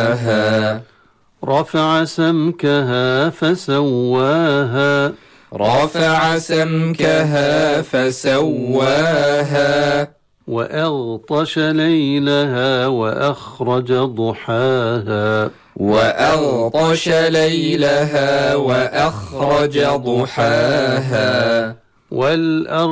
دحاها رفع سمكها فسواها رفع سمكها فسواها وأغطش ليلها وأخرج ضحاها وأغطش ليلها وأخرج ضحاها والأرض